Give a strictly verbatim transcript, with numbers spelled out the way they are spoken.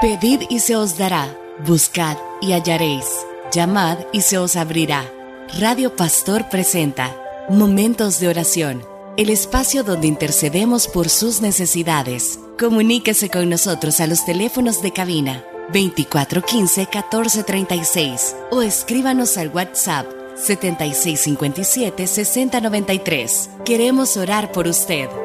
Pedid y se os dará, buscad y hallaréis, llamad y se os abrirá. Radio Pastor presenta Momentos de Oración, el espacio donde intercedemos por sus necesidades. Comuníquese con nosotros a los teléfonos de cabina veinticuatro quince, catorce treinta y seis o escríbanos al WhatsApp setenta y seis cincuenta y siete, sesenta noventa y tres. Queremos orar por usted.